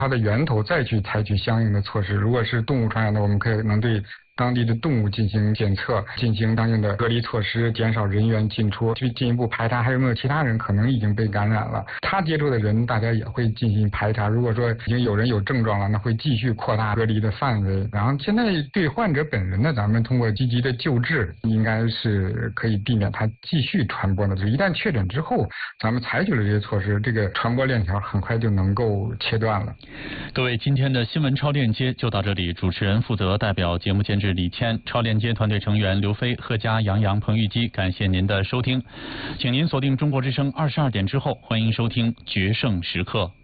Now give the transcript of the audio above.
它的源头再去采取相应的措施。如果是动物传染的，我们可能对当地的动物进行检测，进行相应的隔离措施，减少人员进出，去进一步排查还有没有其他人可能已经被感染了。他接触的人，大家也会进行排查。如果说已经有人有症状了，那会继续扩大隔离的范围。然后现在对患者本人呢，咱们通过积极的救治，应该是可以避免他继续传播的。一旦确诊之后，咱们采取了这些措施，这个传播链条很快就能够切断了。 各位，今天的新闻超链接就到这里。主持人负责代表节目监制李谦，超链接团队成员刘飞、贺佳、杨洋、彭玉基，感谢您的收听，请您锁定中国之声22点之后，欢迎收听决胜时刻。